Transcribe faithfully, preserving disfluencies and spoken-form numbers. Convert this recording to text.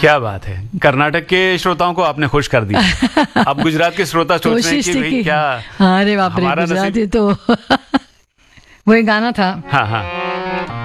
क्या बात है, कर्नाटक के श्रोताओं को आपने खुश कर दिया। अब गुजरात के श्रोता सोच रहे हैं कि भाई क्या, अरे बाप रे, गुजराती तो वो एक गाना था। हाँ हाँ